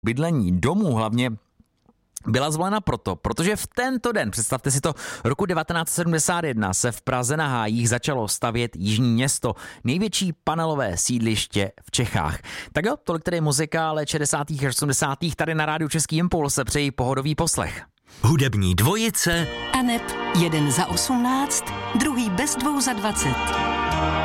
bydlení domů hlavně byla zvolena protože v tento den, představte si to, roku 1971 se v Praze na Hájích začalo stavět Jižní Město, největší panelové sídliště v Čechách. Tak jo, tolik tedy muzika, ale 60. a 80. tady na rádiu Český impuls se přeji pohodový poslech. Hudební dvojice Aneb 1 za 18, druhý bez 2 za 20.